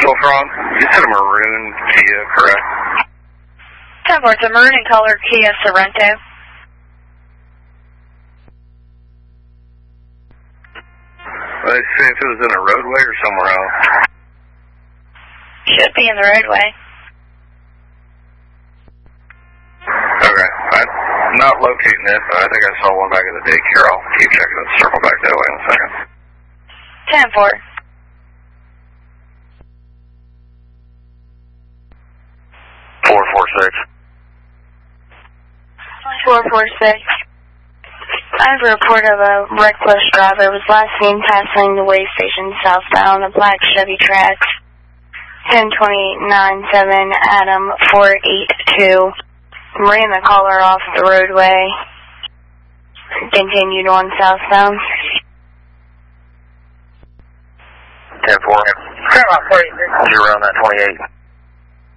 vehicle from? You said a maroon Kia, correct? 10-4, it's a maroon and color Kia Sorento. Well, they say if it was in a roadway or somewhere else. Should be in the roadway. Okay, I'm not locating it, but I think I saw one back in the daycare. I'll keep checking it. Circle back that way in a second. 10-4. 446. 446. I have a report of a reckless driver was last seen passing the way station southbound a black Chevy Trax. 1029-7 Adam 482. Ran the caller off the roadway. Continued on southbound. 10-4. You're around that 28.